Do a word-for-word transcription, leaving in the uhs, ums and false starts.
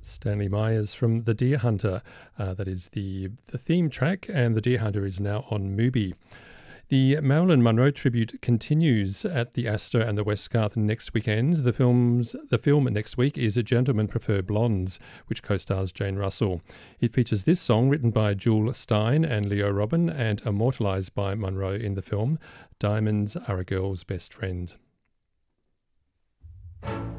Stanley Myers from The Deer Hunter. Uh, that is the, the theme track, and The Deer Hunter is now on Mubi. The Marilyn Monroe tribute continues at the Astor and the Westgarth next weekend. The film's the film next week is Gentlemen Prefer Blondes, which co-stars Jane Russell. It features this song written by Jewel Stein and Leo Robin and immortalised by Monroe in the film, Diamonds Are a Girl's Best Friend.